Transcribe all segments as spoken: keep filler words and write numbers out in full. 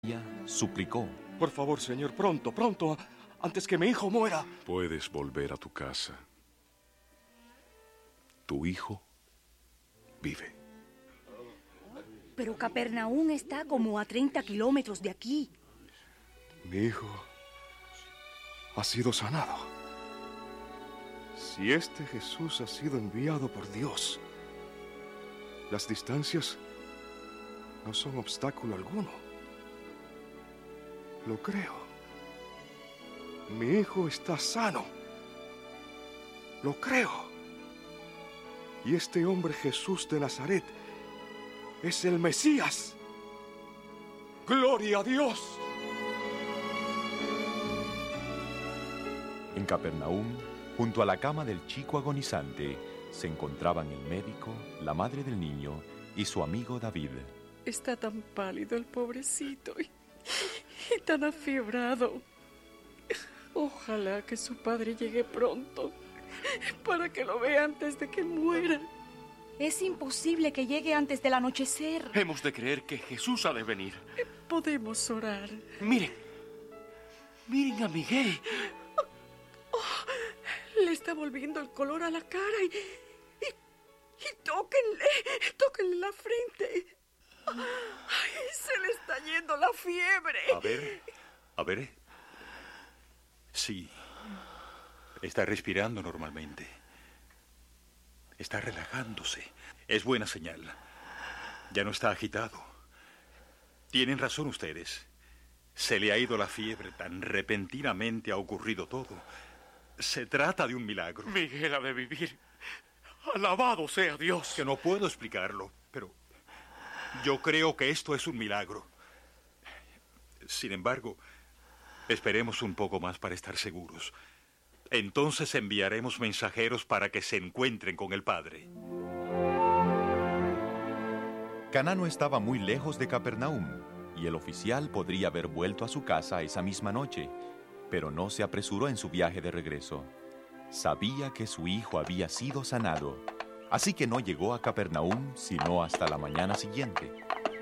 Ella suplicó: por favor, Señor, pronto, pronto, antes que mi hijo muera. Puedes volver a tu casa. Tu hijo vive. Pero Capernaum está como a treinta kilómetros de aquí. Mi hijo ha sido sanado. Si este Jesús ha sido enviado por Dios, las distancias no son obstáculo alguno. Lo creo. Mi hijo está sano. Lo creo. Y este hombre Jesús de Nazaret es el Mesías. ¡Gloria a Dios! En Capernaum, junto a la cama del chico agonizante, se encontraban el médico, la madre del niño y su amigo David. Está tan pálido el pobrecito y, y tan afiebrado. Ojalá que su padre llegue pronto para que lo vea antes de que muera. Es imposible que llegue antes del anochecer. Hemos de creer que Jesús ha de venir. Podemos orar. Miren, miren a Miguel. Oh, le está volviendo el color a la cara y, y, y tóquenle, tóquenle la frente. Ay, se le está yendo la fiebre. A ver, a ver. Sí, está respirando normalmente. Está relajándose. Es buena señal. Ya no está agitado. Tienen razón ustedes. Se le ha ido la fiebre. Tan repentinamente ha ocurrido todo. Se trata de un milagro. Miguel ha de vivir. Alabado sea Dios. Que no puedo explicarlo, pero yo creo que esto es un milagro. Sin embargo, esperemos un poco más para estar seguros. Entonces enviaremos mensajeros para que se encuentren con el Padre. Caná no estaba muy lejos de Capernaum, y el oficial podría haber vuelto a su casa esa misma noche, pero no se apresuró en su viaje de regreso. Sabía que su hijo había sido sanado, así que no llegó a Capernaum sino hasta la mañana siguiente.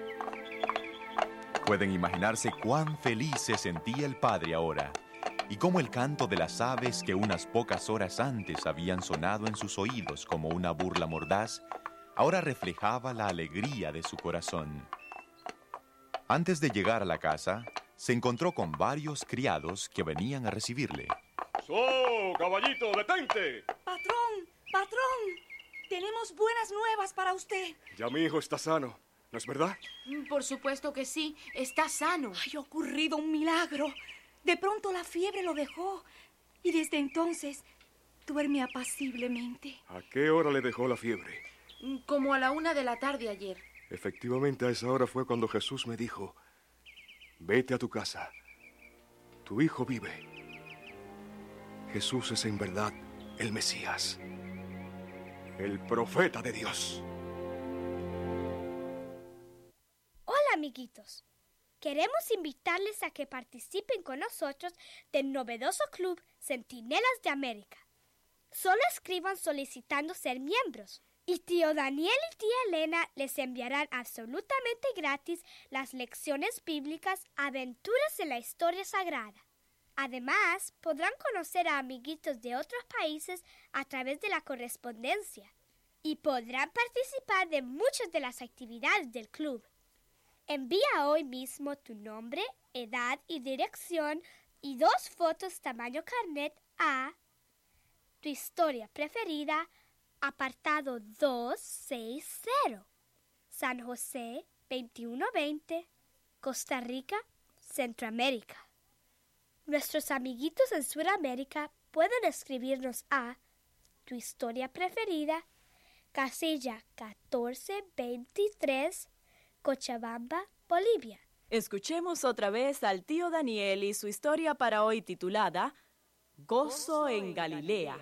Pueden imaginarse cuán feliz se sentía el padre ahora, y cómo el canto de las aves que unas pocas horas antes habían sonado en sus oídos como una burla mordaz, ahora reflejaba la alegría de su corazón. Antes de llegar a la casa, se encontró con varios criados que venían a recibirle. ¡So, caballito, detente! Patrón, patrón, tenemos buenas nuevas para usted. Ya mi hijo está sano, ¿no es verdad? Por supuesto que sí, está sano. Ay, ha ocurrido un milagro. De pronto la fiebre lo dejó y desde entonces duerme apaciblemente. ¿A qué hora le dejó la fiebre? Como a la una de la tarde ayer. Efectivamente, a esa hora fue cuando Jesús me dijo: vete a tu casa, tu hijo vive. Jesús es en verdad el Mesías, el profeta de Dios. Hola, amiguitos. Queremos invitarles a que participen con nosotros del novedoso club Centinelas de América. Solo escriban solicitando ser miembros. Y tío Daniel y tía Elena les enviarán absolutamente gratis las lecciones bíblicas Aventuras en la Historia Sagrada. Además, podrán conocer a amiguitos de otros países a través de la correspondencia. Y podrán participar de muchas de las actividades del club. Envía hoy mismo tu nombre, edad y dirección y dos fotos tamaño carnet a Tu Historia Preferida, apartado doscientos sesenta, San José veintiuno veinte, Costa Rica, Centroamérica. Nuestros amiguitos en Sudamérica pueden escribirnos a Tu Historia Preferida, casilla catorce veintitrés, Cochabamba, Bolivia. Escuchemos otra vez al tío Daniel y su historia para hoy titulada Gozo en Galilea.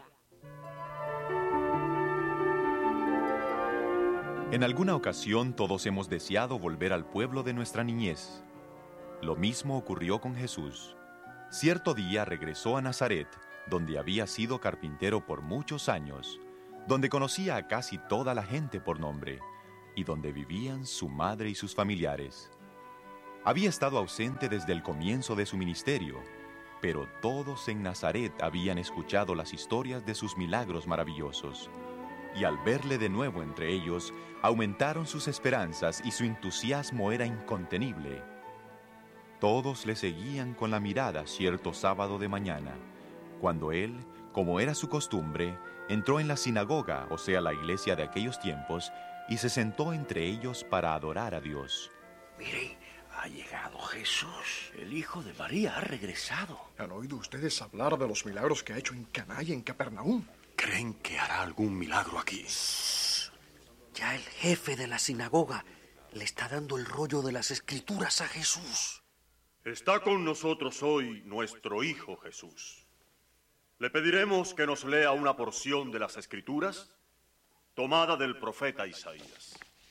En alguna ocasión todos hemos deseado volver al pueblo de nuestra niñez. Lo mismo ocurrió con Jesús. Cierto día regresó a Nazaret, donde había sido carpintero por muchos años, donde conocía a casi toda la gente por nombre, y donde vivían su madre y sus familiares. Había estado ausente desde el comienzo de su ministerio, pero todos en Nazaret habían escuchado las historias de sus milagros maravillosos. Y al verle de nuevo entre ellos, aumentaron sus esperanzas y su entusiasmo era incontenible. Todos le seguían con la mirada cierto sábado de mañana, cuando él, como era su costumbre, entró en la sinagoga, o sea, la iglesia de aquellos tiempos, y se sentó entre ellos para adorar a Dios. Mire, ha llegado Jesús. El hijo de María ha regresado. ¿Han oído ustedes hablar de los milagros que ha hecho en Caná y en Capernaum? ¿Creen que hará algún milagro aquí? Ya el jefe de la sinagoga le está dando el rollo de las escrituras a Jesús. Está con nosotros hoy nuestro hijo Jesús. Le pediremos que nos lea una porción de las escrituras tomada del profeta Isaías.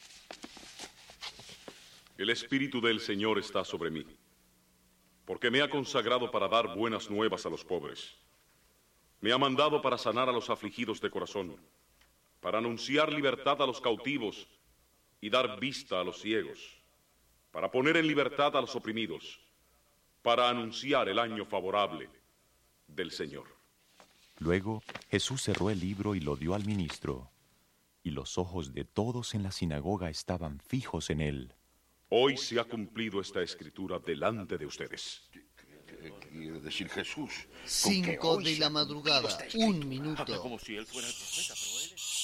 El Espíritu del Señor está sobre mí, porque me ha consagrado para dar buenas nuevas a los pobres. Me ha mandado para sanar a los afligidos de corazón, para anunciar libertad a los cautivos y dar vista a los ciegos, para poner en libertad a los oprimidos, para anunciar el año favorable del Señor. Luego Jesús cerró el libro y lo dio al ministro, y los ojos de todos en la sinagoga estaban fijos en él. Hoy se ha cumplido esta escritura delante de ustedes. ¿Qué quiere decir Jesús? Cinco de la madrugada, un minuto. Como si él fuera el profeta, pero él es...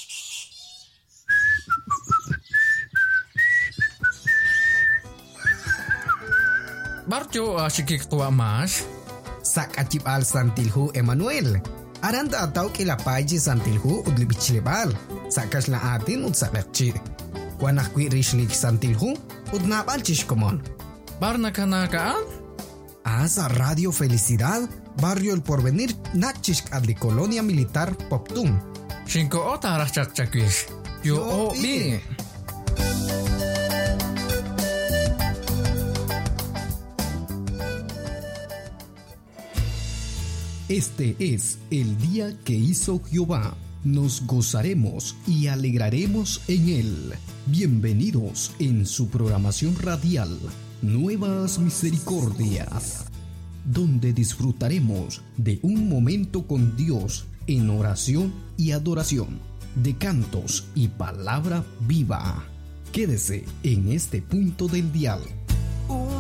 Barjo asyik tua mas. Sak acip al santilhu Emmanuel. Aranda atau kila paji santilhu udli bichlebal. Sakas la atin ud sakakci. Wanah kwi rishlik santilhu ud napal chishkomon. Barna kanakaan? Asa Radio Felicidad, Barrio El Porvenir, Nakchishk adli Colonia Militar Poptum. Shinko ota rachak chakwish. Yo o bi. Este es el día que hizo Jehová. Nos gozaremos y alegraremos en él. Bienvenidos en su programación radial Nuevas Misericordias, donde disfrutaremos de un momento con Dios en oración y adoración, de cantos y palabra viva. Quédese en este punto del dial.